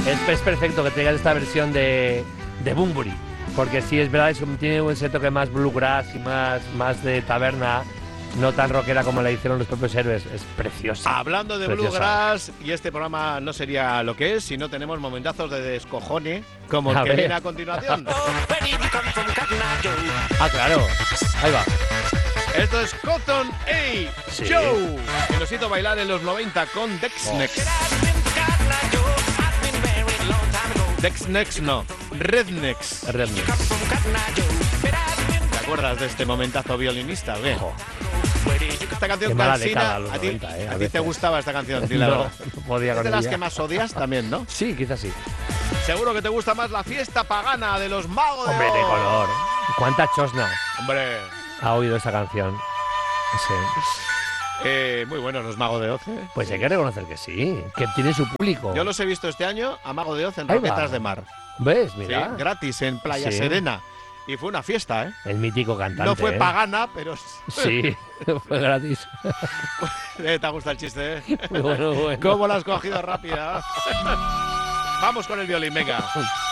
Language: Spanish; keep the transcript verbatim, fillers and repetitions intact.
Es, es perfecto que tengas esta versión de, de Bunbury, porque sí, es verdad, es un, tiene ese toque más bluegrass y más, más de taberna, no tan rockera como la hicieron los propios Héroes. Es preciosa. Hablando de preciosa. bluegrass, y este programa no sería lo que es si no tenemos momentazos de descojone como el A que ver. viene a continuación. Ah, claro. Ahí va. Esto es Cotton A. Sí. Joe, que nos hizo bailar en los noventa con Tex-Mex. Tex-Mex no, Rednex. Rednex. ¿Te acuerdas de este momentazo violinista? ¿Qué? Ojo. Esta canción Qué mala cansina, década, los a ti, noventa, eh, a a ti te veces. gustaba esta canción, di la No, verdad. no podía Es con de las ella. que más odias también, ¿no? Sí, quizás sí. Seguro que te gusta más la fiesta pagana de los magos de Hombre, de Oz. color. ¿Cuánta chosna Hombre, ha oído esa canción? Sí. eh, muy buenos los magos de Oz, ¿eh? Pues hay que reconocer que sí, que tiene su público. Yo los he visto este año a Mago de Oz en Ahí va. Roquetas de Mar. ¿Ves? Sí, Mira. gratis en Playa Sí. Serena. Y fue una fiesta, ¿eh? El mítico cantante. No fue ¿eh? pagana, pero... Sí, fue gratis. Eh, ¿Te gusta el chiste, eh? Muy bueno, bueno. ¿Cómo lo has cogido rápida? Vamos con el violín, venga.